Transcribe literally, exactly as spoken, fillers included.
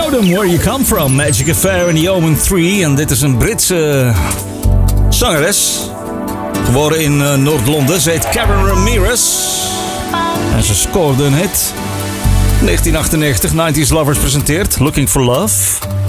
Show them where you come from. Magic Affair in the Omen drie. En dit is een Britse zangeres. Geboren in uh, Noord-Londen. Ze heet Karen Ramirez. En ze scoorde een hit. negentien achtennegentig, nineties Lovers presenteert Looking for Love.